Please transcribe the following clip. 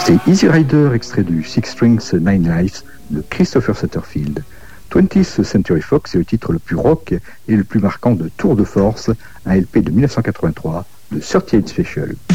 C'est Easy Rider, extrait du Six Strings Nine Lives de Christopher Satterfield. 20th Century Fox est le titre le plus rock et le plus marquant de Tour de Force, un LP de 1983 de 38 Special.